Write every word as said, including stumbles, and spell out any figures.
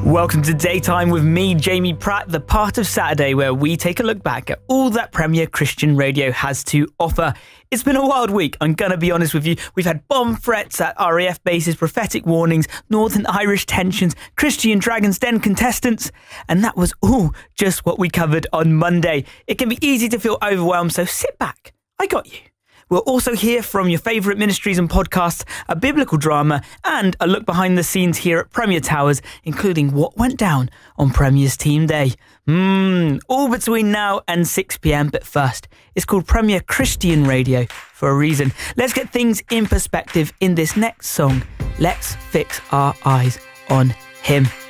Welcome to Daytime with me, Jamie Pratt, the part of Saturday where we take a look back at all that Premier Christian Radio has to offer. It's been a wild week, I'm going to be honest with you. We've had bomb threats at R A F bases, prophetic warnings, Northern Irish tensions, Christian Dragon's Den contestants, and that was all just what we covered on Monday. It can be easy to feel overwhelmed, so sit back. I got you. We'll also hear from your favourite ministries and podcasts, a biblical drama, and a look behind the scenes here at Premier Towers, including what went down on Premier's Team Day. Mmm, all between now and six p.m. But first, it's called Premier Christian Radio for a reason. Let's get things in perspective in this next song. Let's fix our eyes on Him.